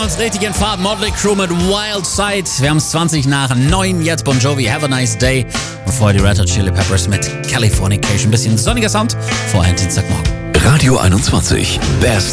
uns richtig in Fahrt. Motley Crue mit Wild Side. Wir haben es 20:09. Jetzt Bon Jovi, Have a Nice Day. Und vorher die Red Hot Chili Peppers mit Californication. Bisschen sonniger Sound vor einem Dienstagmorgen. Radio 21. Best